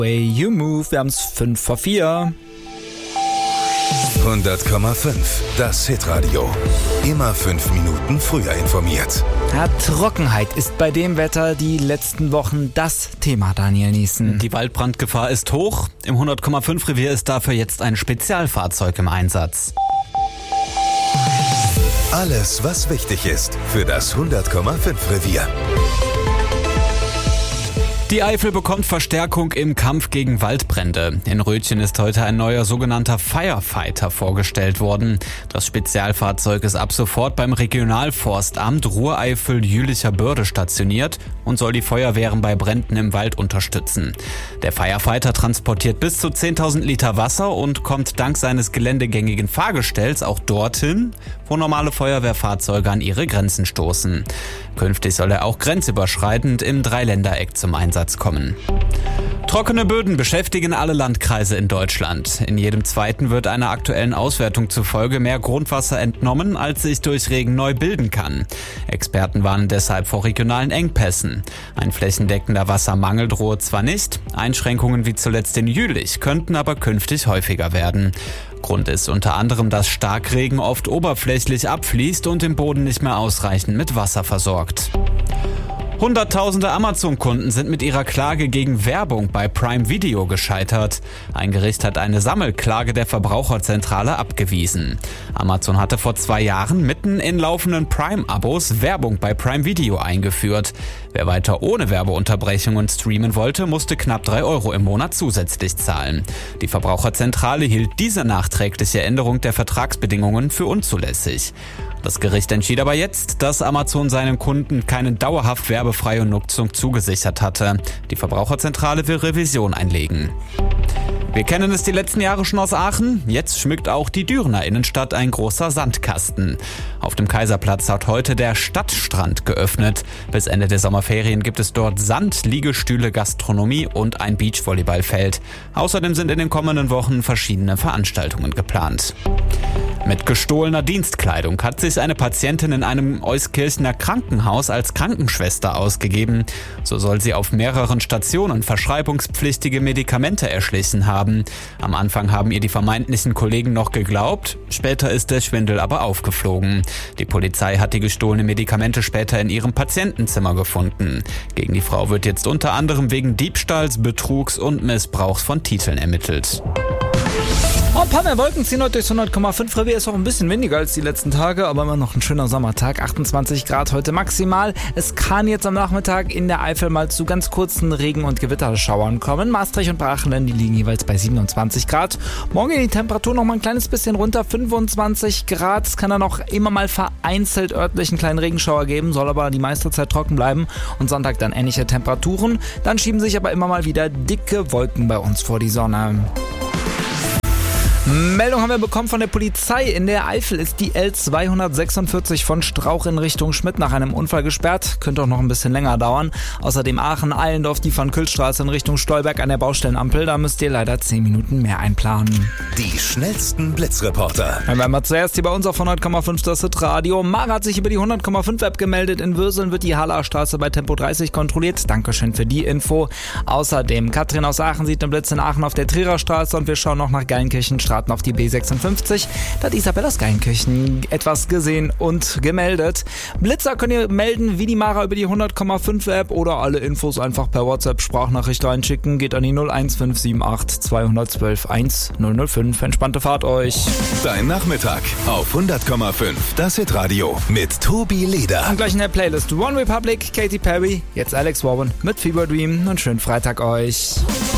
Way You Move, wir haben es 5 vor 4. 100,5, das Hitradio. Immer 5 Minuten früher informiert. Ja, Trockenheit ist bei dem Wetter die letzten Wochen das Thema, Daniel Niesen. Die Waldbrandgefahr ist hoch. Im 100,5 Revier ist dafür jetzt ein Spezialfahrzeug im Einsatz. Alles, was wichtig ist für das 100,5 Revier. Die Eifel bekommt Verstärkung im Kampf gegen Waldbrände. In Rötchen ist heute ein neuer sogenannter Firefighter vorgestellt worden. Das Spezialfahrzeug ist ab sofort beim Regionalforstamt Ruhr-Eifel-Jülicher Börde stationiert und soll die Feuerwehren bei Bränden im Wald unterstützen. Der Firefighter transportiert bis zu 10.000 Liter Wasser und kommt dank seines geländegängigen Fahrgestells auch dorthin, wo normale Feuerwehrfahrzeuge an ihre Grenzen stoßen. Künftig soll er auch grenzüberschreitend im Dreiländereck zum Einsatz kommen. Trockene Böden beschäftigen alle Landkreise in Deutschland. In jedem zweiten wird einer aktuellen Auswertung zufolge mehr Grundwasser entnommen, als sich durch Regen neu bilden kann. Experten warnen deshalb vor regionalen Engpässen. Ein flächendeckender Wassermangel drohe zwar nicht, Einschränkungen wie zuletzt in Jülich könnten aber künftig häufiger werden. Grund ist unter anderem, dass Starkregen oft oberflächlich abfließt und den Boden nicht mehr ausreichend mit Wasser versorgt. Hunderttausende Amazon-Kunden sind mit ihrer Klage gegen Werbung bei Prime Video gescheitert. Ein Gericht hat eine Sammelklage der Verbraucherzentrale abgewiesen. Amazon hatte vor 2 Jahren mitten in laufenden Prime-Abos Werbung bei Prime Video eingeführt. Wer weiter ohne Werbeunterbrechungen streamen wollte, musste knapp 3 € im Monat zusätzlich zahlen. Die Verbraucherzentrale hielt diese nachträgliche Änderung der Vertragsbedingungen für unzulässig. Das Gericht entschied aber jetzt, dass Amazon seinen Kunden keine dauerhaft werbefreie Nutzung zugesichert hatte. Die Verbraucherzentrale will Revision einlegen. Wir kennen es die letzten Jahre schon aus Aachen. Jetzt schmückt auch die Dürener Innenstadt ein großer Sandkasten. Auf dem Kaiserplatz hat heute der Stadtstrand geöffnet. Bis Ende der Sommerferien gibt es dort Sand, Liegestühle, Gastronomie und ein Beachvolleyballfeld. Außerdem sind in den kommenden Wochen verschiedene Veranstaltungen geplant. Mit gestohlener Dienstkleidung hat sich eine Patientin in einem Euskirchener Krankenhaus als Krankenschwester ausgegeben. So soll sie auf mehreren Stationen verschreibungspflichtige Medikamente erschlichen haben. Am Anfang haben ihr die vermeintlichen Kollegen noch geglaubt, später ist der Schwindel aber aufgeflogen. Die Polizei hat die gestohlenen Medikamente später in ihrem Patientenzimmer gefunden. Gegen die Frau wird jetzt unter anderem wegen Diebstahls, Betrugs und Missbrauchs von Titeln ermittelt. Ein paar mehr Wolken ziehen heute durchs 100,5 Revier, ist auch ein bisschen weniger als die letzten Tage, aber immer noch ein schöner Sommertag, 28 Grad heute maximal. Es kann jetzt am Nachmittag in der Eifel mal zu ganz kurzen Regen- und Gewitterschauern kommen. Maastricht und Brachelen, die liegen jeweils bei 27 Grad. Morgen geht die Temperatur noch mal ein kleines bisschen runter, 25 Grad. Es kann dann auch immer mal vereinzelt örtlich einen kleinen Regenschauer geben, soll aber die meiste Zeit trocken bleiben. Und Sonntag dann ähnliche Temperaturen. Dann schieben sich aber immer mal wieder dicke Wolken bei uns vor die Sonne. Meldung haben wir bekommen von der Polizei. In der Eifel ist die L246 von Strauch in Richtung Schmidt nach einem Unfall gesperrt. Könnte auch noch ein bisschen länger dauern. Außerdem Aachen-Allendorf, die von Külstraße in Richtung Stolberg an der Baustellenampel. Da müsst ihr leider 10 Minuten mehr einplanen. Die schnellsten Blitzreporter. Dann werden wir zuerst hier bei uns auf 100,5 das Hitradio. Mara hat sich über die 100,5 App gemeldet. In Würseln wird die Haller Straße bei Tempo 30 kontrolliert. Dankeschön für die Info. Außerdem Katrin aus Aachen sieht den Blitz in Aachen auf der Trierer Straße und wir schauen noch nach Geilenkirchen auf die B56. Da hat Isabel aus Geilenkirchen etwas gesehen und gemeldet. Blitzer könnt ihr melden, wie die Mara über die 100,5 App oder alle Infos einfach per WhatsApp Sprachnachricht reinschicken. Geht an die 01578 212 1005. Entspannte Fahrt euch. Dein Nachmittag auf 100,5. Das Hitradio mit Tobi Leder. Und gleich in der Playlist One Republic, Katy Perry, jetzt Alex Warren mit Fever Dream und schönen Freitag euch.